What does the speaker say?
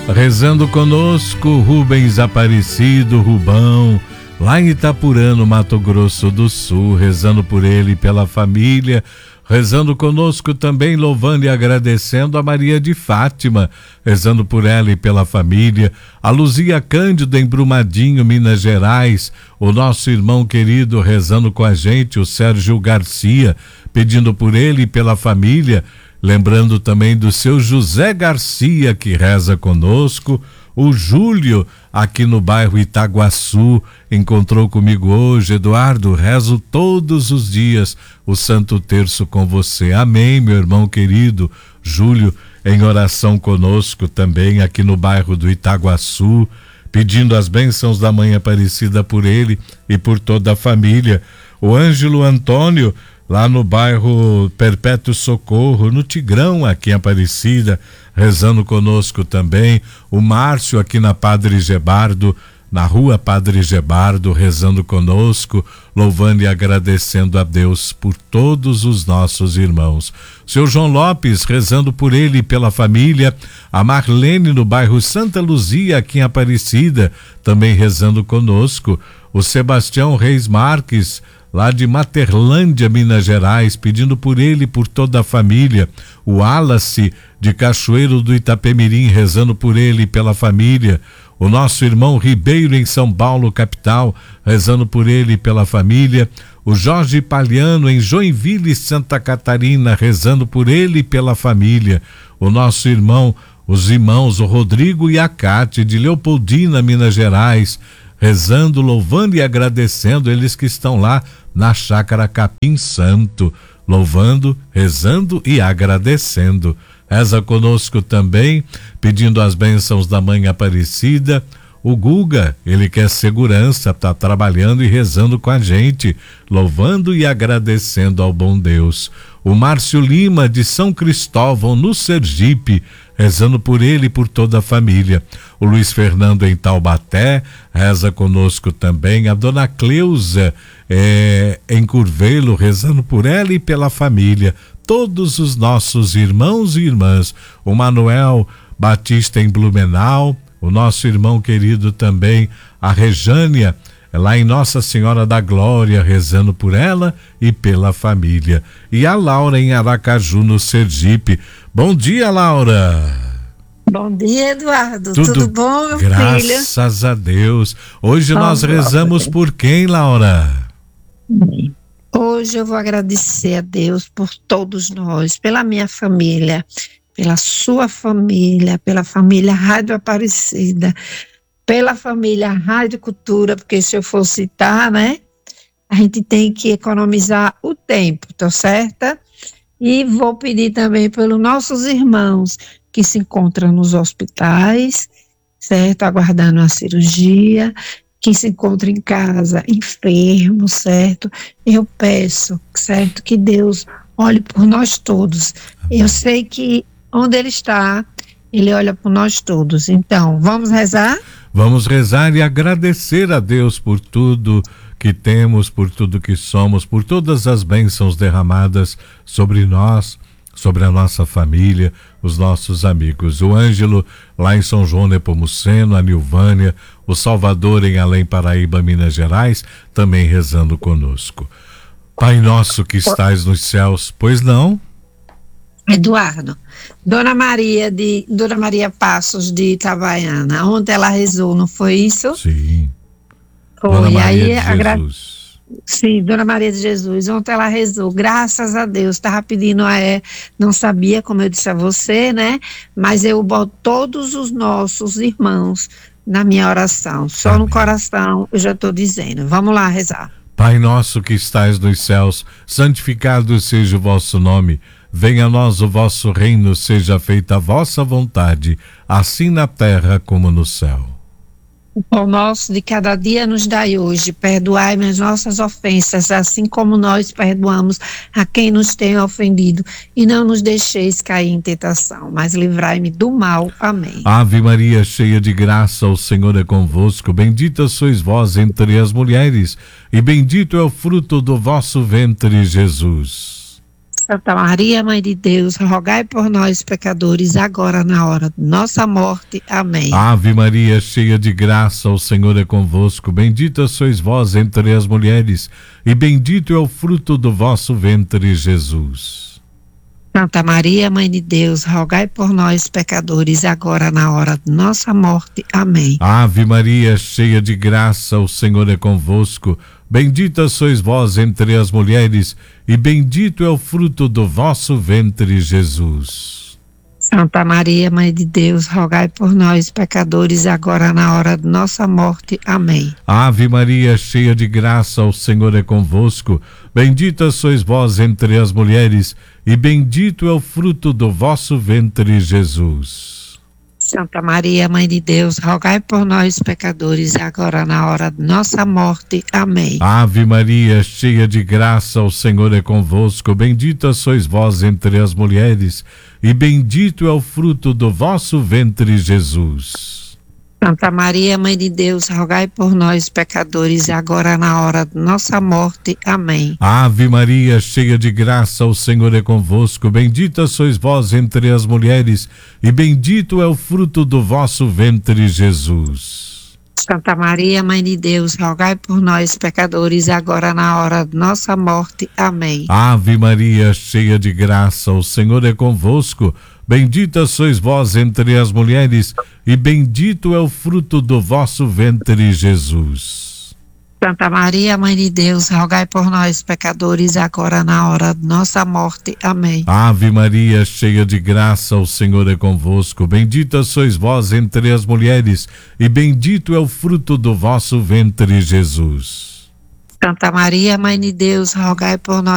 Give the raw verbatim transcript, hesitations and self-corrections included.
Rezando conosco, Rubens Aparecido, Rubão, lá em Itapurã, no Mato Grosso do Sul, rezando por ele e pela família. Rezando conosco também, louvando e agradecendo a Maria de Fátima, rezando por ela e pela família. A Luzia Cândido em Brumadinho, Minas Gerais. O nosso irmão querido rezando com a gente, o Sérgio Garcia, pedindo por ele e pela família. Lembrando também do seu José Garcia, que reza conosco. O Júlio, aqui no bairro Itaguaçu, encontrou comigo hoje. Eduardo, rezo todos os dias o Santo Terço com você. Amém, meu irmão querido. Júlio, em oração conosco também, aqui no bairro do Itaguaçu, pedindo as bênçãos da Mãe Aparecida por ele e por toda a família. O Ângelo Antônio, lá no bairro Perpétuo Socorro, no Tigrão, aqui em Aparecida, rezando conosco também. O Márcio, aqui na Padre Gebardo, na rua Padre Gebardo, rezando conosco, louvando e agradecendo a Deus por todos os nossos irmãos. O seu João Lopes, rezando por ele e pela família. A Marlene, no bairro Santa Luzia, aqui em Aparecida, também rezando conosco. O Sebastião Reis Marques, lá de Materlândia, Minas Gerais, pedindo por ele e por toda a família. O Wallace, de Cachoeiro do Itapemirim, rezando por ele e pela família. O nosso irmão Ribeiro, em São Paulo, capital, rezando por ele e pela família. O Jorge Palhano, em Joinville, Santa Catarina, rezando por ele e pela família. O nosso irmão, os irmãos, o Rodrigo e a Cátia, de Leopoldina, Minas Gerais, rezando, louvando e agradecendo, eles que estão lá na Chácara Capim Santo, louvando, rezando e agradecendo. Reza conosco também, pedindo as bênçãos da Mãe Aparecida. O Guga, ele quer segurança, está trabalhando e rezando com a gente, louvando e agradecendo ao bom Deus. O Márcio Lima, de São Cristóvão, no Sergipe, rezando por ele e por toda a família. O Luiz Fernando, em Taubaté, reza conosco também. A dona Cleusa, é, em Curvelo, rezando por ela e pela família. Todos os nossos irmãos e irmãs. O Manuel Batista, em Blumenau. O nosso irmão querido também, a Rejânia, lá em Nossa Senhora da Glória, rezando por ela e pela família. E a Laura, em Aracaju, no Sergipe. Bom dia, Laura. Bom dia, Eduardo. Tudo, Tudo bom, meu graças filho? Graças a Deus. Hoje Bom, nós rezamos Deus. por quem, Laura? Hoje eu vou agradecer a Deus por todos nós, pela minha família, pela sua família, pela família Rádio Aparecida, pela família Rádio Cultura, porque se eu for citar, né, a gente tem que economizar o tempo, tá certo? E vou pedir também pelos nossos irmãos que se encontram nos hospitais, certo? Aguardando a cirurgia, que se encontram em casa enfermos, certo? Eu peço, certo, que Deus olhe por nós todos. Eu sei que onde Ele está, Ele olha por nós todos. Então, vamos rezar? Vamos rezar e agradecer a Deus por tudo que temos, por tudo que somos, por todas as bênçãos derramadas sobre nós, sobre a nossa família, os nossos amigos. O Ângelo, lá em São João Nepomuceno, a Nilvânia, o Salvador, em Além Paraíba, Minas Gerais, também rezando conosco. Pai nosso que estais nos céus, pois não? Eduardo, Dona Maria de Dona Maria Passos de Itabaiana, ontem ela rezou, não foi isso? Sim. Foi. Dona Maria Aí, de agra... Jesus. Sim, Dona Maria de Jesus, ontem ela rezou, graças a Deus, estava pedindo a é, não sabia, como eu disse a você, né? Mas eu boto todos os nossos irmãos na minha oração, só Amém. No coração eu já estou dizendo. Vamos lá rezar. Pai nosso que estais nos céus, santificado seja o vosso nome. Venha a nós o vosso reino, seja feita a vossa vontade, assim na terra como no céu. O pão nosso de cada dia nos dai hoje, perdoai-me as nossas ofensas, assim como nós perdoamos a quem nos tem ofendido, e não nos deixeis cair em tentação, mas livrai-me do mal. Amém. Ave Maria, cheia de graça, o Senhor é convosco, bendita sois vós entre as mulheres, e bendito é o fruto do vosso ventre, Jesus. Santa Maria, Mãe de Deus, rogai por nós, pecadores, agora na hora de nossa morte. Amém. Ave Maria, cheia de graça, o Senhor é convosco. Bendita sois vós entre as mulheres, e bendito é o fruto do vosso ventre, Jesus. Santa Maria, Mãe de Deus, rogai por nós, pecadores, agora na hora de nossa morte. Amém. Ave Maria, cheia de graça, o Senhor é convosco. Bendita sois vós entre as mulheres, e bendito é o fruto do vosso ventre, Jesus. Santa Maria, Mãe de Deus, rogai por nós, pecadores, agora na hora de nossa morte. Amém. Ave Maria, cheia de graça, o Senhor é convosco. Bendita sois vós entre as mulheres, e bendito é o fruto do vosso ventre, Jesus. Santa Maria, Mãe de Deus, rogai por nós, pecadores, agora na hora de nossa morte. Amém. Ave Maria, cheia de graça, o Senhor é convosco. Bendita sois vós entre as mulheres, e bendito é o fruto do vosso ventre, Jesus. Santa Maria, Mãe de Deus, rogai por nós, pecadores, agora na hora de nossa morte. Amém. Ave Maria, cheia de graça, o Senhor é convosco. Bendita sois vós entre as mulheres, e bendito é o fruto do vosso ventre, Jesus. Santa Maria, Mãe de Deus, rogai por nós, pecadores, agora na hora de nossa morte. Amém. Ave Maria, cheia de graça, o Senhor é convosco. Bendita sois vós entre as mulheres, e bendito é o fruto do vosso ventre, Jesus. Santa Maria, Mãe de Deus, rogai por nós, pecadores, agora na hora de nossa morte. Amém. Ave Maria, cheia de graça, o Senhor é convosco. Bendita sois vós entre as mulheres, e bendito é o fruto do vosso ventre, Jesus. Santa Maria, Mãe de Deus, rogai por nós,